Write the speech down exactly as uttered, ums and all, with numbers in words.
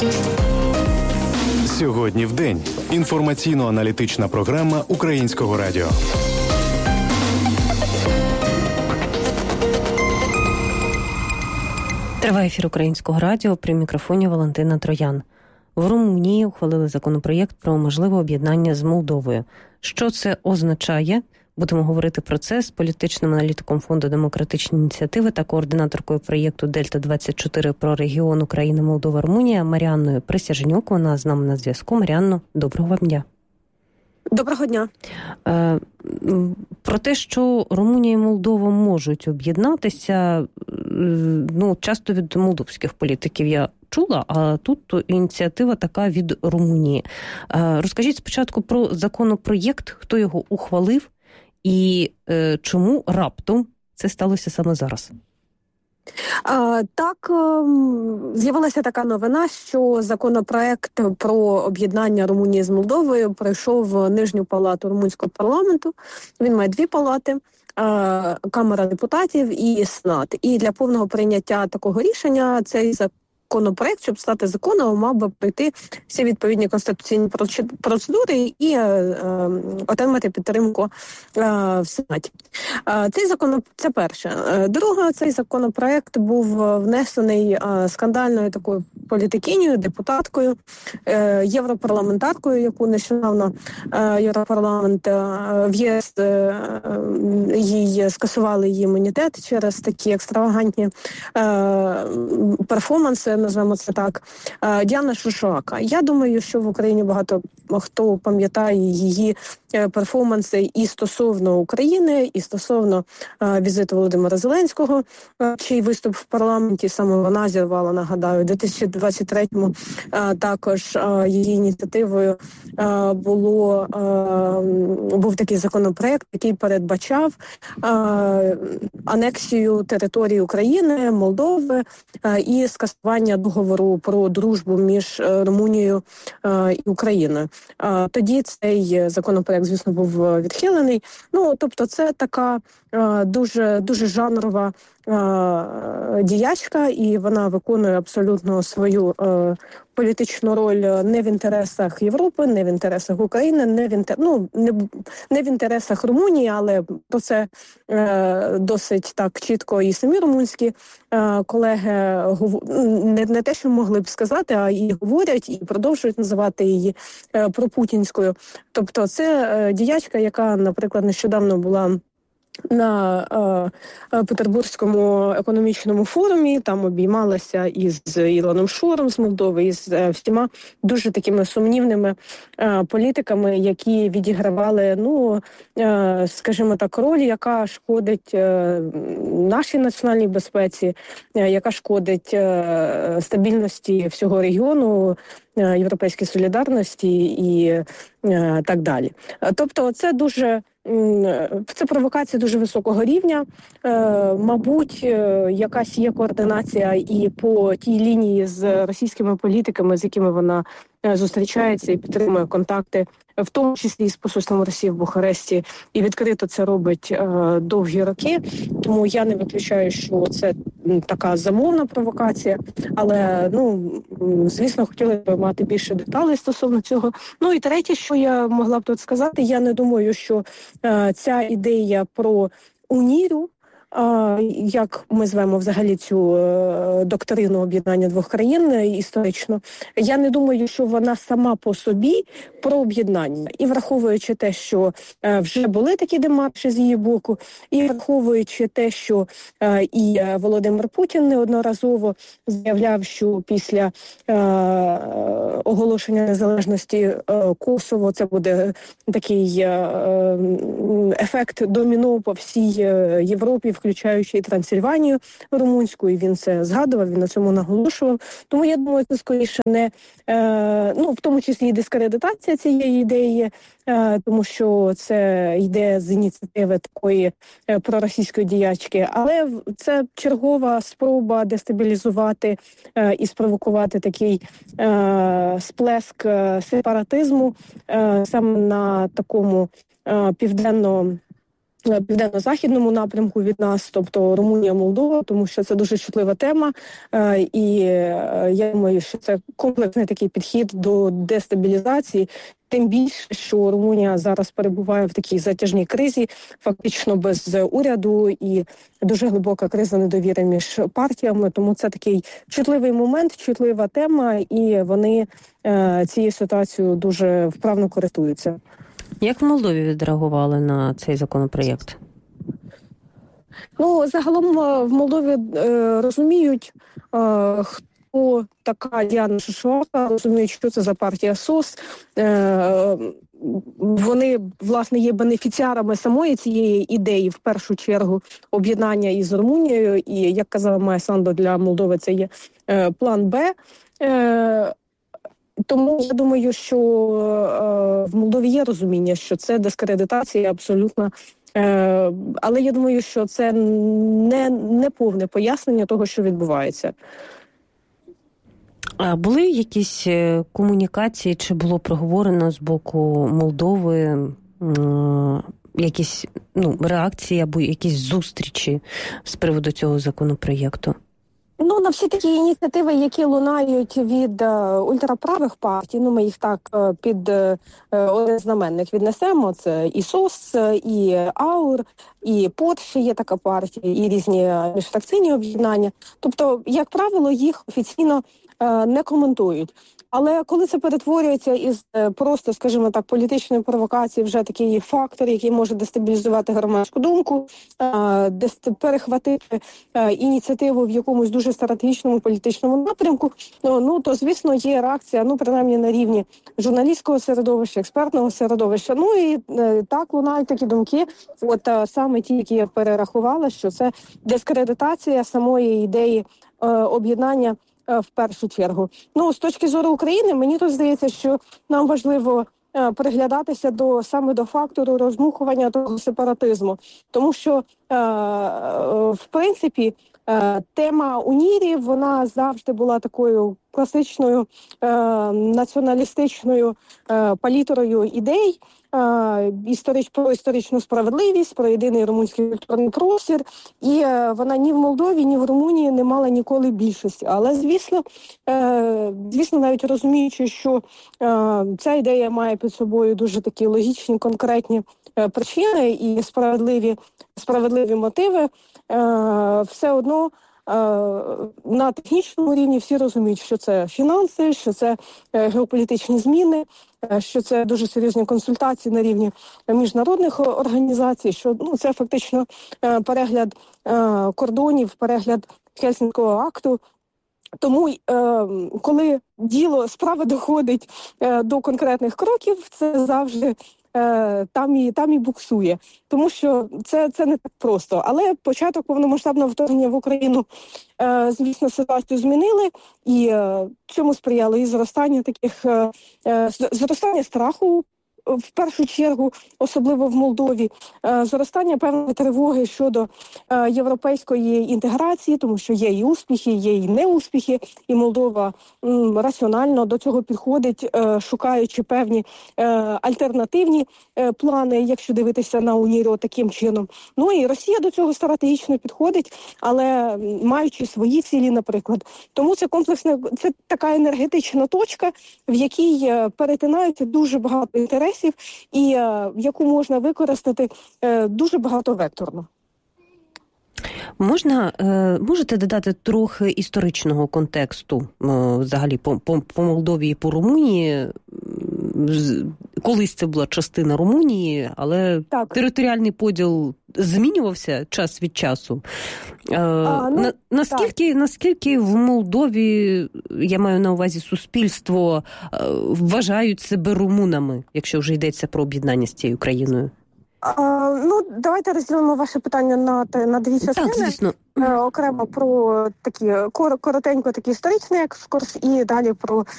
Сьогодні в день. Інформаційно-аналітична програма Українського радіо. Триває ефір Українського радіо, при мікрофоні Валентина Троян. В Румунії ухвалили законопроєкт про можливе об'єднання з Молдовою. Що це означає? Будемо говорити про це з політичним аналітиком Фонду демократичні ініціативи та координаторкою проєкту Дельта двадцять чотири про регіон Україна, Молдова, Румунія Маріанною Присяжнюк. Вона з нами на зв'язку. Маріанно, доброго вам дня. Доброго дня. Е, про те, що Румунія і Молдова можуть об'єднатися, ну, часто від молдовських політиків я чула, а тут ініціатива така від Румунії. Е, розкажіть спочатку про законопроєкт, хто його ухвалив і е, чому раптом це сталося саме зараз? А, так, з'явилася така новина, що законопроект про об'єднання Румунії з Молдовою пройшов Нижню палату румунського парламенту. Він має дві палати. Камера депутатів і Сенат. І для повного прийняття такого рішення цей законопроект, щоб стати законом, мав би пройти всі відповідні конституційні процедури і е, е, отримати підтримку е, в Сенаті. Е, цей закон, це перше. Друге, цей законопроект був внесений е, скандальною такою політикинею, депутаткою, е, європарламентаркою, яку нещодавно е, Європарламент е, в ЄС е, їй скасували її імунітет через такі екстравагантні е, перформанси, назвемо це так, Діана Шушуака. Я думаю, що в Україні багато хто пам'ятає її перформанси і стосовно України, і стосовно е, візиту Володимира Зеленського, е, чий виступ в парламенті, саме вона зірвала, нагадаю, у дві тисячі двадцять третьому е, також е, її ініціативою е, було, е, був такий законопроект, який передбачав е, анексію території України, Молдови е, і скасування договору про дружбу між Румунією е, і Україною. Е, тоді цей законопроект, звісно, був відхилений. Ну, тобто це така е, дуже, дуже жанрова е, діячка, і вона виконує абсолютно свою е, політичну роль не в інтересах Європи, не в інтересах України, не в, інтер... ну, не, не в інтересах Румунії, але про це е, досить так чітко і самі румунські е, колеги гов... не, не те, що могли б сказати, а і говорять, і продовжують називати її е, пропутінською. Тобто це е, діячка, яка, наприклад, нещодавно була на е, Петербурзькому економічному форумі, там обіймалася із Ілоном Шуром з Молдови, із е, всіма дуже такими сумнівними е, політиками, які відігравали, ну, е, скажімо так, роль, яка шкодить е, нашій національній безпеці, е, яка шкодить е, стабільності всього регіону, е, європейській солідарності і е, так далі. Тобто це дуже Це провокація дуже високого рівня. Е, мабуть, е, якась є координація і по тій лінії з російськими політиками, з якими вона е, зустрічається і підтримує контакти, в тому числі з посольством Росії в Бухаресті, і відкрито це робить е, довгі роки. Тому я не виключаю, що це така замовна провокація. Але, ну, звісно, хотіли б мати більше деталей стосовно цього. Ну і третє, що я могла б тут сказати, я не думаю, що е, ця ідея про уніру, як ми звемо взагалі цю е, доктрину об'єднання двох країн історично, я не думаю, що вона сама по собі про об'єднання. І враховуючи те, що е, вже були такі демарші з її боку, і враховуючи те, що е, і Володимир Путін неодноразово заявляв, що після е, оголошення незалежності е, Косово це буде такий е, ефект доміно по всій е, Європі, включаючи і Трансильванію румунську, і він це згадував, він на цьому наголошував. Тому я думаю, це скоріше не, е, ну, в тому числі і дискредитація цієї ідеї, е, тому що це йде з ініціативи такої е, проросійської діячки, але це чергова спроба дестабілізувати е, і спровокувати такий е, сплеск е, сепаратизму е, саме на такому е, південно південно-західному напрямку від нас, тобто Румунія, Молдова, тому що це дуже чутлива тема, і я думаю, що це комплексний такий підхід до дестабілізації, тим більше, що Румунія зараз перебуває в такій затяжній кризі, фактично без уряду, і дуже глибока криза недовіри між партіями, тому це такий чутливий момент, чутлива тема, і вони цією ситуацією дуже вправно користуються. Як в Молдові відреагували на цей законопроєкт? Ну, загалом в Молдові е, розуміють, е, хто така Діана Шишуака, розуміють, що це за партія СОС. Е, вони, власне, є бенефіціарами самої цієї ідеї, в першу чергу, об'єднання із Румунією. І, як казала Майя Сандо, для Молдови це є е, план Б. Е, Тому я думаю, що е, в Молдові є розуміння, що це дискредитація абсолютно. Е, але я думаю, що це не, не повне пояснення того, що відбувається. А були якісь комунікації, чи було проговорено з боку Молдови е, якісь ну, реакції або якісь зустрічі з приводу цього законопроєкту? Ну, на всі такі ініціативи, які лунають від е, ультраправих партій, ну, ми їх так е, під е, один знаменник віднесемо, це і СОС, і АУР, і ПОТШ є така партія, і різні міжфракційні об'єднання. Тобто, як правило, їх офіційно е, не коментують. Але коли це перетворюється із просто, скажімо так, політичної провокації, вже такий фактор, який може дестабілізувати громадську думку, перехватити ініціативу в якомусь дуже стратегічному політичному напрямку, ну, то, звісно, є реакція, ну, принаймні на рівні журналістського середовища, експертного середовища. Ну, і так лунають такі думки, от саме ті, які я перерахувала, що це дискредитація самої ідеї об'єднання в першу чергу. Ну, з точки зору України, мені тут здається, що нам важливо е, приглядатися до саме до фактору роздмухування того сепаратизму. Тому що, е, е, в принципі, е, тема унірів, вона завжди була такою класичною е, націоналістичною е, палітрою ідей, е, історич, про історичну справедливість, про єдиний румунський культурний простір. І е, вона ні в Молдові, ні в Румунії не мала ніколи більшості. Але, звісно, е, звісно, навіть розуміючи, що е, ця ідея має під собою дуже такі логічні, конкретні е, причини і справедливі, справедливі мотиви, е, все одно на технічному рівні всі розуміють, що це фінанси, що це геополітичні зміни, що це дуже серйозні консультації на рівні міжнародних організацій, що ну, це фактично перегляд кордонів, перегляд Хельсінського акту. Тому, е, коли діло, справа доходить е, до конкретних кроків, це завжди е, там, і, там і буксує. Тому що це, це не так просто. Але початок повномасштабного вторгнення в Україну, е, звісно, ситуацію змінили. І е, цьому сприяло і зростання таких, е, е, зростання страху, в першу чергу, особливо в Молдові, зростання певної тривоги щодо європейської інтеграції, тому що є і успіхи, є і неуспіхи, і Молдова м, раціонально до цього підходить, шукаючи певні альтернативні плани, якщо дивитися на УНІРО таким чином. Ну і Росія до цього стратегічно підходить, але маючи свої цілі, наприклад. Тому це комплексна, це така енергетична точка, в якій перетинаються дуже багато інтересів, і е, яку можна використати е, дуже багатовекторно. Можна, е, можете додати трохи історичного контексту е, взагалі по, по, по Молдові і по Румунії? Колись це була частина Румунії, але так. Територіальний поділ змінювався час від часу. Е, а, ну, на, наскільки, наскільки в Молдові, я маю на увазі суспільство, е, вважають себе румунами, якщо вже йдеться про об'єднання з цією країною? А, ну, давайте розділимо ваше питання на, на дві частини. Так, звісно. Окремо про такі коротенько такий історичний екскурс і далі про